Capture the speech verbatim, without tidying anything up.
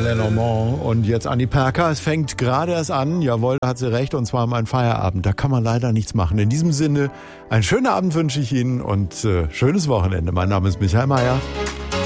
Lenormand und jetzt Annie Perker. Es fängt gerade erst an. Jawohl, da hat sie recht, und zwar mein Feierabend. Da kann man leider nichts machen. In diesem Sinne, einen schönen Abend wünsche ich Ihnen und äh, schönes Wochenende. Mein Name ist Michael Mayer.